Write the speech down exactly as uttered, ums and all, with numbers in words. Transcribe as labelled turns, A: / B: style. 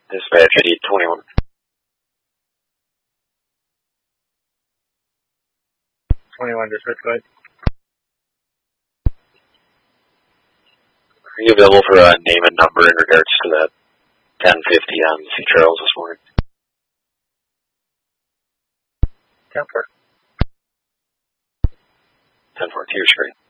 A: Dispatch, I need twenty-one.
B: twenty-one, dispatch, go ahead.
A: Are you available for a name and number in regards to that ten fifty on Saint Charles this morning?
B: ten four.
A: ten four, to your screen.